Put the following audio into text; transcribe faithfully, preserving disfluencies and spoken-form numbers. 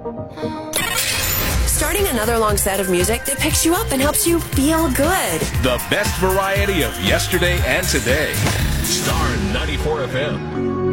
Starting another long set of music that picks you up and helps you feel good. The best variety of yesterday and today. Star ninety-four F M.